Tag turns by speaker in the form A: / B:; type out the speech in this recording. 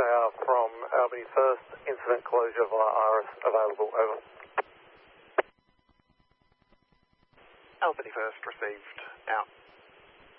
A: Tower from Albany First, incident closure via Iris available, over.
B: Albany First received, out.